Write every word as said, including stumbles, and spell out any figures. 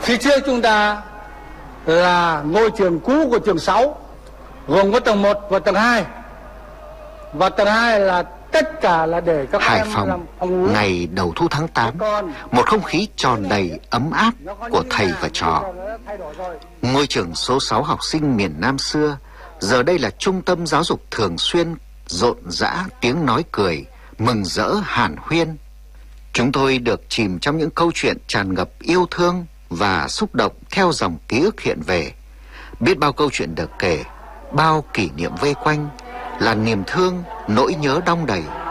Phía trước chúng ta là ngôi trường cũ của trường sáu, gồm có tầng một và tầng hai. Và tầng hai là tất cả là để các Hải em Phòng, làm phòng ngủ. ngày đầu thu tháng tám, một không khí tròn đầy ấm áp của thầy và trò. Ngôi trường số sáu học sinh miền Nam xưa, giờ đây là trung tâm giáo dục thường xuyên, rộn rã tiếng nói cười, mừng rỡ hàn huyên. Chúng tôi được chìm trong những câu chuyện tràn ngập yêu thương và xúc động theo dòng ký ức hiện về. Biết bao câu chuyện được kể, bao kỷ niệm vây quanh, là niềm thương, nỗi nhớ đong đầy.